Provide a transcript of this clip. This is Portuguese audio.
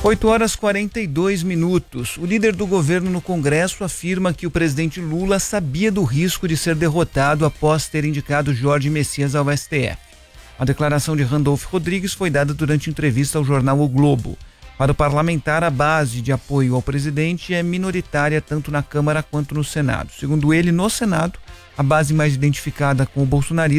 8h42. O líder do governo no Congresso afirma que o presidente Lula sabia do risco de ser derrotado após ter indicado Jorge Messias ao STF. A declaração de Randolfo Rodrigues foi dada durante entrevista ao jornal O Globo. Para o parlamentar, a base de apoio ao presidente é minoritária tanto na Câmara quanto no Senado. Segundo ele, no Senado, a base mais identificada com o bolsonarismo